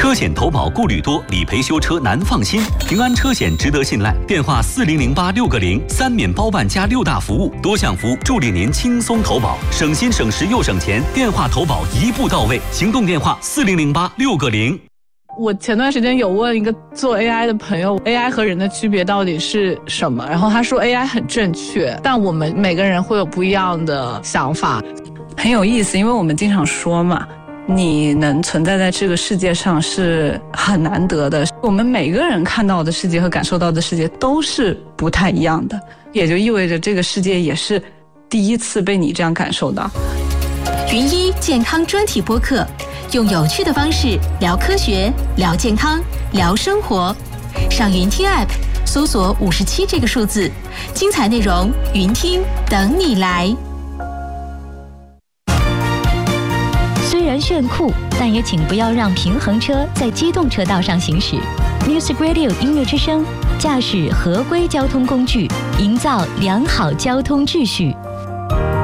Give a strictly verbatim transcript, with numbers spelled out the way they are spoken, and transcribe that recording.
车险投保顾虑多，理赔修车难放心。平安车险值得信赖，电话四零零八六个零，三免包办加六大服务，多项服务助力您轻松投保，省心省时又省钱。电话投保一步到位，行动电话四零零八六个零。 我前段时间有问一个做 A I 的朋友 A I 和人的区别到底是什么，然后他说 A I 很正确，但我们每个人会有不一样的想法。 很有意思，因为我们经常说嘛，你能存在在这个世界上是很难得的，我们每个人看到的世界和感受到的世界都是不太一样的，也就意味着这个世界也是第一次被你这样感受到。 云医健康专题播客，用有趣的方式聊科学、聊健康、聊生活。上云听 App 搜索五十七这个数字，精彩内容云听等你来。 虽然炫酷，但也请不要让平衡车在机动车道上行驶。Music Radio 音乐之声，驾驶合规交通工具，营造良好交通秩序。